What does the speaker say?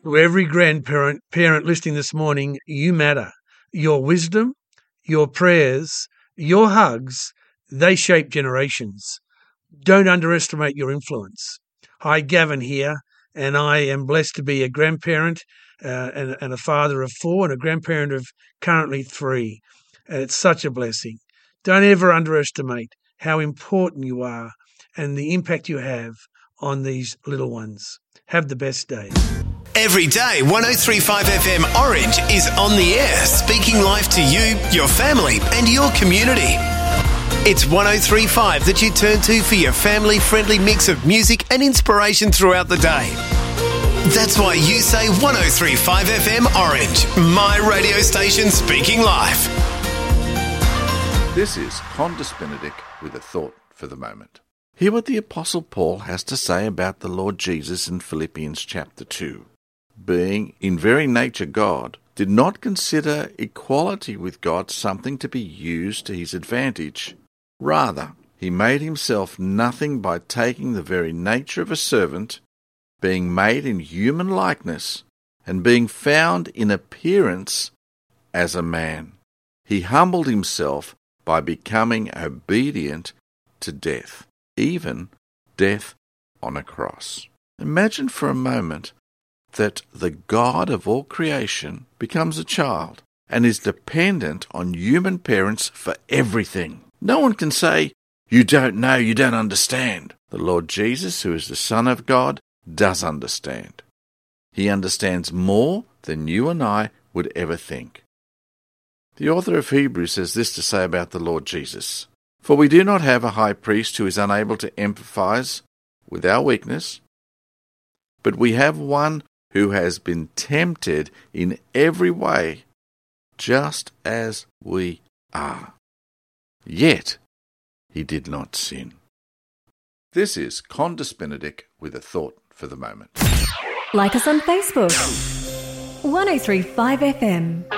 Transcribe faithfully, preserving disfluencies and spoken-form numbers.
To every grandparent parent listening this morning, you matter. Your wisdom, your prayers, your hugs, they shape generations. Don't underestimate your influence. Hi, Gavin here, and I am blessed to be a grandparent uh, and, and a father of four and a grandparent of currently three. And it's such a blessing. Don't ever underestimate how important you are and the impact you have on these little ones. Have the best day. Every day, one oh three point five F M Orange is on the air, speaking life to you, your family and your community. It's one oh three point five that you turn to for your family-friendly mix of music and inspiration throughout the day. That's why you say one oh three point five F M Orange, my radio station speaking life. This is Qantas Benedict with a thought for the moment. Hear what the Apostle Paul has to say about the Lord Jesus in Philippians chapter two. Being in very nature God, did not consider equality with God something to be used to his advantage. Rather, he made himself nothing by taking the very nature of a servant, being made in human likeness, and being found in appearance as a man. He humbled himself by becoming obedient to death, even death on a cross. Imagine for a moment that the God of all creation becomes a child and is dependent on human parents for everything. No one can say, "You don't know, you don't understand." The Lord Jesus, who is the Son of God, does understand. He understands more than you and I would ever think. The author of Hebrews has this to say about the Lord Jesus. For we do not have a high priest who is unable to empathize with our weakness, but we have one who has been tempted in every way, just as we are. Yet he did not sin. This is Qantas Benedict with a thought for the moment. Like us on Facebook. one oh three point five F M.